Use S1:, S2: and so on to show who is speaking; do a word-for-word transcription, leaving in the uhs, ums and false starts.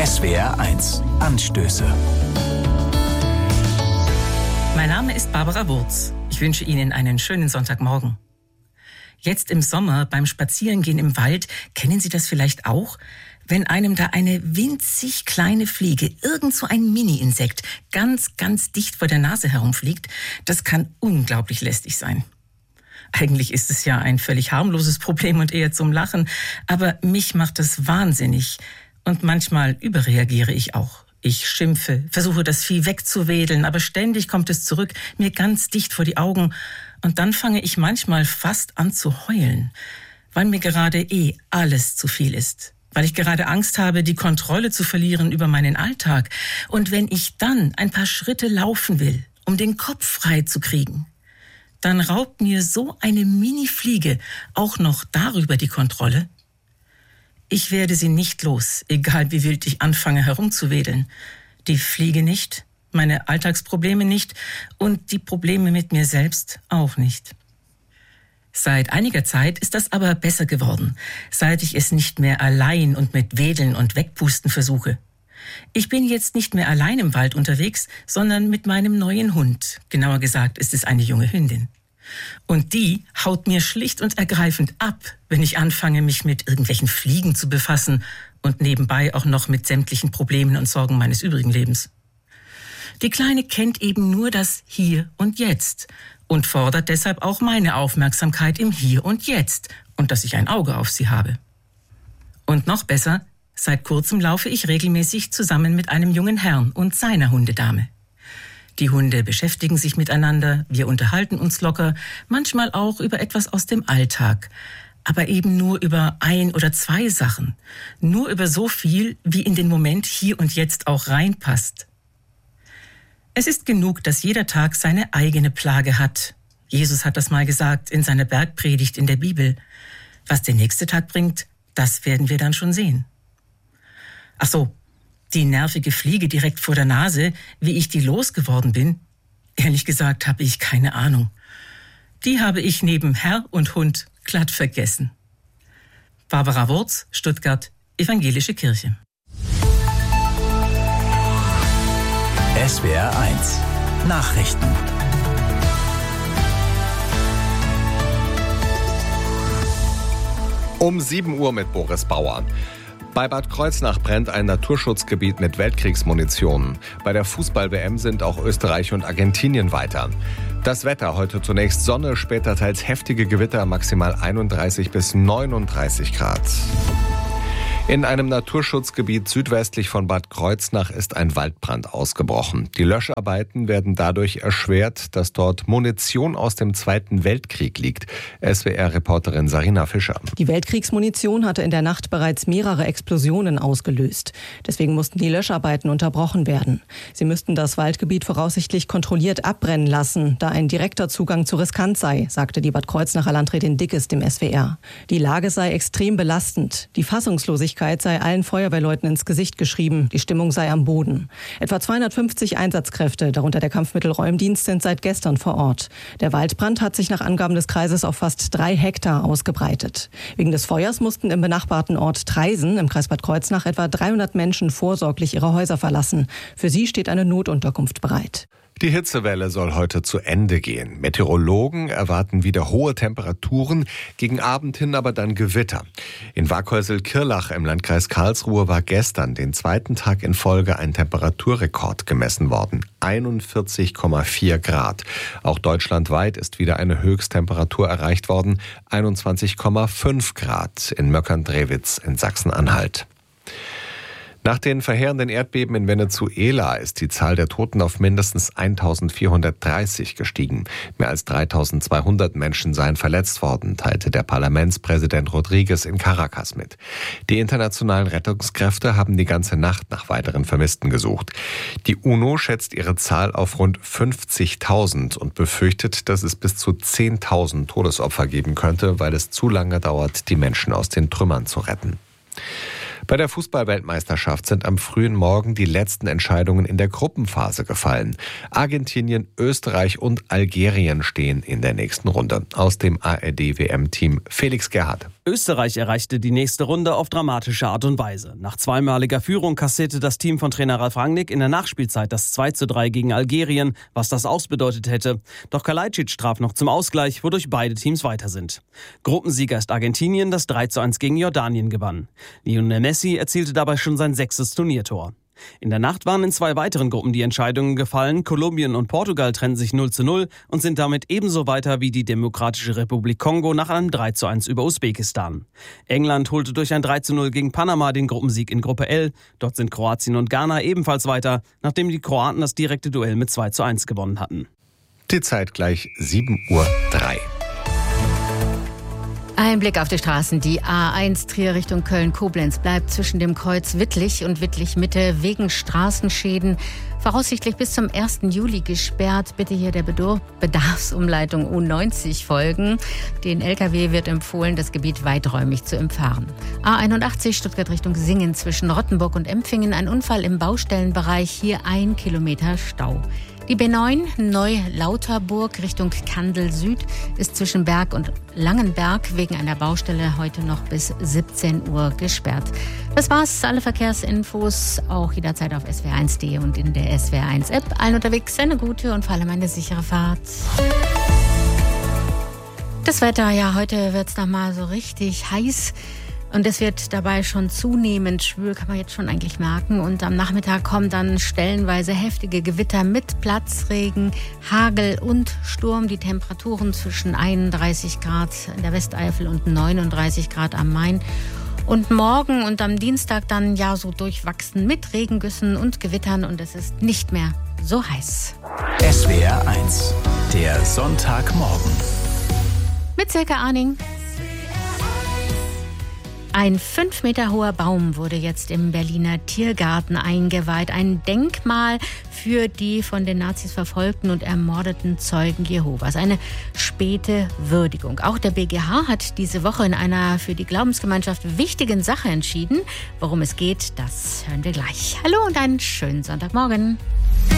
S1: S W R eins Anstöße.
S2: Mein Name ist Barbara Wurz. Ich wünsche Ihnen einen schönen Sonntagmorgen. Jetzt im Sommer beim Spazierengehen im Wald, kennen Sie das vielleicht auch? Wenn einem da eine winzig kleine Fliege, irgend so ein Mini-Insekt, ganz, ganz dicht vor der Nase herumfliegt, das kann unglaublich lästig sein. Eigentlich ist es ja ein völlig harmloses Problem und eher zum Lachen, aber mich macht das wahnsinnig. Und manchmal überreagiere ich auch. Ich schimpfe, versuche das Vieh wegzuwedeln, aber ständig kommt es zurück, mir ganz dicht vor die Augen. Und dann fange ich manchmal fast an zu heulen, weil mir gerade eh alles zu viel ist. Weil ich gerade Angst habe, die Kontrolle zu verlieren über meinen Alltag. Und wenn ich dann ein paar Schritte laufen will, um den Kopf frei zu kriegen, dann raubt mir so eine Mini-Fliege auch noch darüber die Kontrolle. Ich werde sie nicht los, egal wie wild ich anfange herumzuwedeln. Die Fliege nicht, meine Alltagsprobleme nicht und die Probleme mit mir selbst auch nicht. Seit einiger Zeit ist das aber besser geworden, seit ich es nicht mehr allein und mit Wedeln und Wegpusten versuche. Ich bin jetzt nicht mehr allein im Wald unterwegs, sondern mit meinem neuen Hund. Genauer gesagt ist es eine junge Hündin. Und die haut mir schlicht und ergreifend ab, wenn ich anfange, mich mit irgendwelchen Fliegen zu befassen und nebenbei auch noch mit sämtlichen Problemen und Sorgen meines übrigen Lebens. Die Kleine kennt eben nur das Hier und Jetzt und fordert deshalb auch meine Aufmerksamkeit im Hier und Jetzt und dass ich ein Auge auf sie habe. Und noch besser, seit kurzem laufe ich regelmäßig zusammen mit einem jungen Herrn und seiner Hundedame. Die Hunde beschäftigen sich miteinander, wir unterhalten uns locker, manchmal auch über etwas aus dem Alltag, aber eben nur über ein oder zwei Sachen, nur über so viel, wie in den Moment hier und jetzt auch reinpasst. Es ist genug, dass jeder Tag seine eigene Plage hat. Jesus hat das mal gesagt in seiner Bergpredigt in der Bibel. Was der nächste Tag bringt, das werden wir dann schon sehen. Ach so, die nervige Fliege direkt vor der Nase, wie ich die losgeworden bin, ehrlich gesagt habe ich keine Ahnung. Die habe ich neben Herr und Hund glatt vergessen. Barbara Wurz, Stuttgart, Evangelische Kirche.
S1: S W R eins Nachrichten.
S3: Um sieben Uhr mit Boris Bauer. Bei Bad Kreuznach brennt ein Naturschutzgebiet mit Weltkriegsmunition. Bei der Fußball-W M sind auch Österreich und Argentinien weiter. Das Wetter: heute zunächst Sonne, später teils heftige Gewitter, maximal einunddreißig bis neununddreißig Grad. In einem Naturschutzgebiet südwestlich von Bad Kreuznach ist ein Waldbrand ausgebrochen. Die Löscharbeiten werden dadurch erschwert, dass dort Munition aus dem Zweiten Weltkrieg liegt. S W R-Reporterin Sarina Fischer.
S4: Die Weltkriegsmunition hatte in der Nacht bereits mehrere Explosionen ausgelöst. Deswegen mussten die Löscharbeiten unterbrochen werden. Sie müssten das Waldgebiet voraussichtlich kontrolliert abbrennen lassen, da ein direkter Zugang zu riskant sei, sagte die Bad Kreuznacher Landrätin Dickes dem S W R. Die Lage sei extrem belastend. Die Fassungslosigkeit sei allen Feuerwehrleuten ins Gesicht geschrieben. Die Stimmung sei am Boden. Etwa zweihundertfünfzig Einsatzkräfte, darunter der Kampfmittelräumdienst, sind seit gestern vor Ort. Der Waldbrand hat sich nach Angaben des Kreises auf fast drei Hektar ausgebreitet. Wegen des Feuers mussten im benachbarten Ort Traisen im Kreis Bad Kreuznach etwa dreihundert Menschen vorsorglich ihre Häuser verlassen. Für sie steht eine Notunterkunft bereit.
S3: Die Hitzewelle soll heute zu Ende gehen. Meteorologen erwarten wieder hohe Temperaturen, gegen Abend hin aber dann Gewitter. In Waghäusel-Kirlach im Landkreis Karlsruhe war gestern den zweiten Tag in Folge ein Temperaturrekord gemessen worden. einundvierzig Komma vier Grad. Auch deutschlandweit ist wieder eine Höchsttemperatur erreicht worden. einundzwanzig Komma fünf Grad in Möckern-Drewitz in Sachsen-Anhalt. Nach den verheerenden Erdbeben in Venezuela ist die Zahl der Toten auf mindestens eintausendvierhundertdreißig gestiegen. Mehr als dreitausendzweihundert Menschen seien verletzt worden, teilte der Parlamentspräsident Rodriguez in Caracas mit. Die internationalen Rettungskräfte haben die ganze Nacht nach weiteren Vermissten gesucht. Die UNO schätzt ihre Zahl auf rund fünfzigtausend und befürchtet, dass es bis zu zehntausend Todesopfer geben könnte, weil es zu lange dauert, die Menschen aus den Trümmern zu retten. Bei der Fußball-Weltmeisterschaft sind am frühen Morgen die letzten Entscheidungen in der Gruppenphase gefallen. Argentinien, Österreich und Algerien stehen in der nächsten Runde. Aus dem A R D-W M-Team Felix Gerhardt.
S5: Österreich erreichte die nächste Runde auf dramatische Art und Weise. Nach zweimaliger Führung kassierte das Team von Trainer Ralf Rangnick in der Nachspielzeit das zwei zu drei gegen Algerien, was das ausbedeutet hätte. Doch Kalajdzic traf noch zum Ausgleich, wodurch beide Teams weiter sind. Gruppensieger ist Argentinien, das drei zu eins gegen Jordanien gewann. Lionel Messi erzielte dabei schon sein sechstes Turniertor. In der Nacht waren in zwei weiteren Gruppen die Entscheidungen gefallen. Kolumbien und Portugal trennen sich null zu null und sind damit ebenso weiter wie die Demokratische Republik Kongo nach einem drei zu eins über Usbekistan. England holte durch ein drei zu null gegen Panama den Gruppensieg in Gruppe L. Dort sind Kroatien und Ghana ebenfalls weiter, nachdem die Kroaten das direkte Duell mit zwei zu eins gewonnen hatten.
S3: Die Zeit gleich sieben Uhr drei.
S6: Ein Blick auf die Straßen. Die A eins Trier Richtung Köln-Koblenz bleibt zwischen dem Kreuz Wittlich und Wittlich-Mitte wegen Straßenschäden voraussichtlich bis zum ersten Juli gesperrt. Bitte hier der Bedarfsumleitung U neunzig folgen. Den L K W wird empfohlen, das Gebiet weiträumig zu umfahren. A einundachtzig Stuttgart Richtung Singen zwischen Rottenburg und Empfingen. Ein Unfall im Baustellenbereich. Hier ein Kilometer Stau. Die B neun Neu-Lauterburg Richtung Kandel Süd ist zwischen Berg und Langenberg wegen einer Baustelle heute noch bis siebzehn Uhr gesperrt. Das war's. Alle Verkehrsinfos auch jederzeit auf S W R eins punkt de und in der S W R eins App. Allen unterwegs eine gute und vor allem eine sichere Fahrt. Das Wetter, ja, heute wird's noch mal so richtig heiß. Und es wird dabei schon zunehmend schwül, kann man jetzt schon eigentlich merken. Und am Nachmittag kommen dann stellenweise heftige Gewitter mit Platzregen, Hagel und Sturm. Die Temperaturen zwischen einunddreißig Grad in der Westeifel und neununddreißig Grad am Main. Und morgen und am Dienstag dann ja so durchwachsen mit Regengüssen und Gewittern. Und es ist nicht mehr so heiß.
S1: S W R eins, der Sonntagmorgen.
S6: Mit Silke Arning. Ein fünf Meter hoher Baum wurde jetzt im Berliner Tiergarten eingeweiht. Ein Denkmal für die von den Nazis verfolgten und ermordeten Zeugen Jehovas. Eine späte Würdigung. Auch der B G H hat diese Woche in einer für die Glaubensgemeinschaft wichtigen Sache entschieden. Worum es geht, das hören wir gleich. Hallo und einen schönen Sonntagmorgen.